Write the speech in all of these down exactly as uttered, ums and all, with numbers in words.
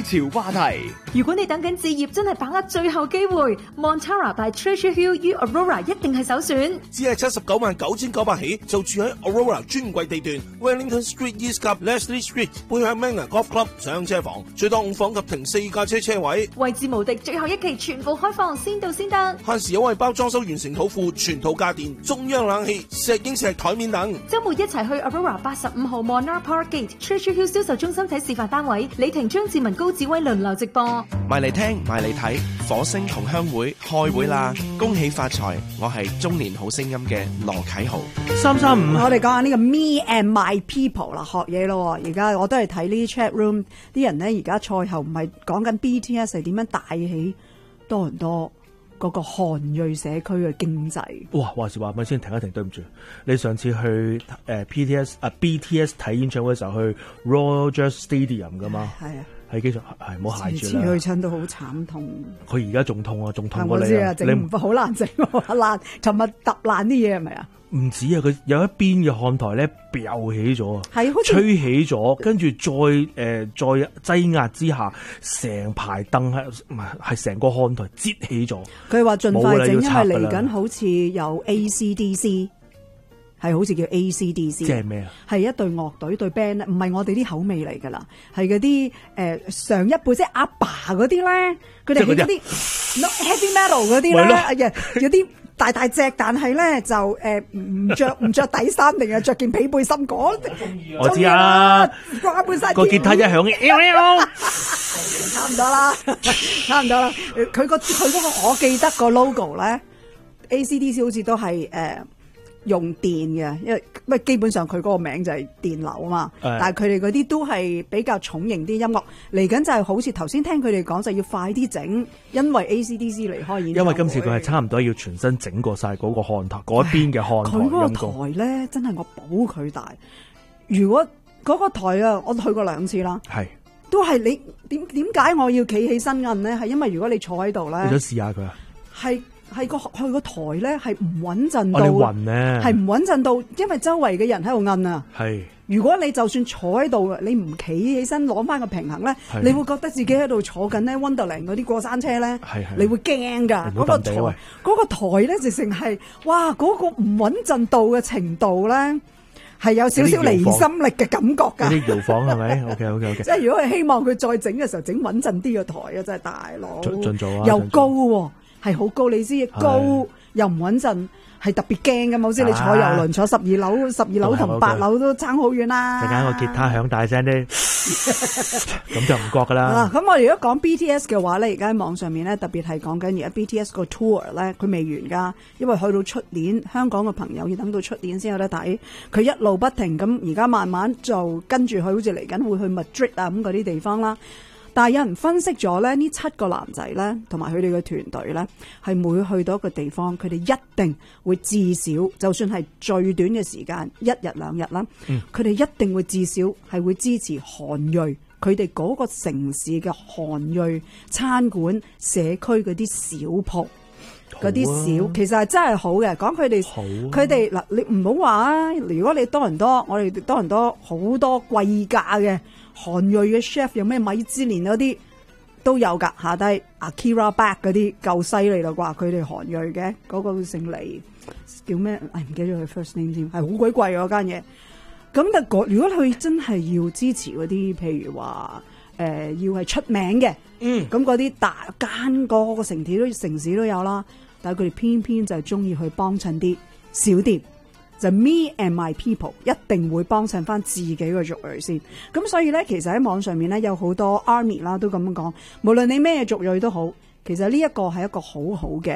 潮話題。 如果你等緊置業，真係把握最後機會 ，Montara by Treasure Hill於 Aurora 一定係首選。 只係七十九萬九千九百起，就住喺 Aurora 專櫃地段 Wellington Street East 及 Leslie Street， 背向 Manor Golf Club 上車房，最多五房及停四架車車位， 位置無敵，最後一期全部開放，先到先得。 限時優惠包裝修完成土庫，全套家電、中央冷氣、石英石台面等。 周末一齊去 Aurora 八十五號 Monarch Park Gate Treasure Hill 銷售中心睇示範單位，李婷、張志文、高志威輪流直播。 埋嚟聽，埋嚟睇，火星同鄉會開會啦！恭喜發財！我係中年好聲音嘅羅啟豪。 三三五， 我哋講下呢個 Me and My People 啦，學嘢咯。而家我都係睇呢啲 chat room 啲人咧，而家賽後唔係講緊 B T S 係點樣帶起多倫多嗰個韓裔社區嘅經濟。 哇！話時話咪先停一停，對唔住，你上次去誒、呃、P T S 啊 B T S 睇演唱會嘅時候去 Rogers Stadium 噶嘛？係啊。喺機場係唔好鞋住啦， 次去親都好慘痛。 佢而家仲痛啊，仲痛過你。 我知啊，整唔好難整喎，爛，尋日揼爛啲嘢係咪啊？ 唔止啊，佢有一邊嘅看台咧，飆起咗啊， 係好似吹起咗，跟住再誒、呃、再擠壓之下，成排凳係唔係係成個看台擠起咗。佢話盡快整，因為嚟緊好似有 A C D C。係好似叫 A C D C， 即係咩啊？係一隊樂隊對 band 咧，唔係我哋啲口味嚟㗎啦，係嗰啲誒上一輩即係阿爸嗰啲咧，佢哋係嗰啲 heavy metal 嗰啲咧，有啲大大隻，但係咧就誒唔着唔着底衫，定係着件皮背心嗰。 我知啊， 掛背晒個吉他一響， 差唔多啦，差唔多啦。佢個佢嗰個我記得個 logo 咧 ，A C D C 好似都係誒。呃用電嘅，因為咩基本上佢嗰個名就係電流啊嘛。但係佢哋嗰啲都係比較重型啲音樂，嚟緊就係好似頭先聽佢哋講就要快啲整，因為 A C D C 離開演唱會。 因為今次佢係差唔多要全身整過晒嗰個看台嗰邊嘅看台。佢嗰個台咧真係我保佢大。如果嗰個台啊，我去過兩次啦，係都係你點點解我要企起身摁咧？係因為如果你坐喺度咧，你想試下佢啊？係。 係個佢個台咧係唔穩陣到， 係唔穩陣到，因為周圍嘅人喺度摁啊。係，如果你就算坐喺度，你唔企起身攞翻個平衡咧，你會覺得自己喺度坐緊咧 Wonderland 嗰啲過山車咧，你會驚噶。嗰個台嗰、嗰個台咧直情係，哇！嗰、嗰個唔穩陣度嘅程度咧，係有少少離心力嘅感覺噶。 啲搖晃係咪 ？OK OK OK。 即係如果係希望佢再整嘅時候整穩陣啲嘅台啊，真係大佬。 盡做啊！ 又高喎。係好高，你知高又唔穩陣，係特別驚嘅。好似你坐遊輪坐十二樓，十二樓同八樓都爭好遠啦。 陣間個吉他響大聲啲，咁就唔覺噶啦。 咁我哋如果講 B T S 嘅話咧，而家喺網上面咧，特別係講緊而家 B T S 個 tour 咧，佢未完噶，因為去到出年，香港嘅朋友要等到出年先有得睇。佢一路不停咁，而家慢慢就跟住佢，好似嚟緊會去 Madrid 啊咁嗰啲地方啦。但係有人分析咗咧，呢七個男仔咧，同埋佢哋嘅團隊咧，係每去到一個地方，佢哋一定會至少，就算係最短嘅時間，一日兩日啦，佢哋、嗯、一定會至少係會支持韓裔，佢哋嗰個城市嘅韓裔餐館、社區嗰啲小鋪，嗰啲、啊、小，其實係真係好嘅。講佢哋，佢哋嗱，你唔好話啊！如果你多倫多，我哋多倫多好多貴價嘅。韓裔嘅 chef 有咩米芝蓮嗰啲都有㗎，下低 Akira Bak 嗰啲夠犀利啦啩，佢哋韓裔嘅嗰、嗰個姓李叫咩？唉唔記得咗佢 first name 添，係好鬼貴嗰間嘢。咁但係如果佢真係要支持嗰啲，譬如話誒、呃、要係出名嘅，嗯，咁嗰啲大間個個城市都城市都有啦，但係佢哋偏偏就係中意去幫襯啲小店。就 Me and My People 一定會幫襯翻自己嘅族裔先，咁所以咧，其實喺網上面咧有好多 Army 啦都咁樣講，無論你咩族裔都好，其實呢一個係一個好好嘅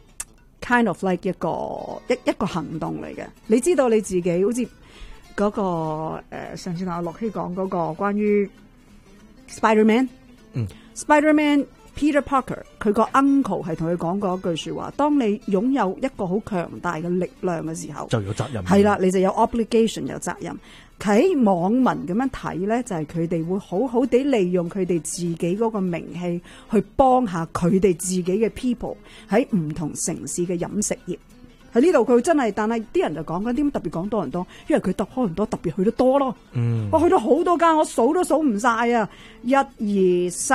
kind of like 一個一一個行動嚟嘅。你知道你自己好似嗰、那個誒、呃、上次同阿樂希講嗰個關於 Spider-Man， 嗯 Spider-Man。Peter Parker 佢個 uncle 係同佢講過一句說話，當你擁有一個好強大嘅力量嘅時候， 就有責任。係啦， 你就有 obligation 有責任。喺網民咁樣睇咧，就係佢哋會好好地利用佢哋自己嗰個名氣去幫下佢哋自己嘅 people 喺唔同城市嘅飲食業。喺呢度佢真係，但係啲人就講緊點特別講多倫多，因為佢特多倫多特別去得多咯。嗯，我去到好多間，我數都數唔晒啊！一二三。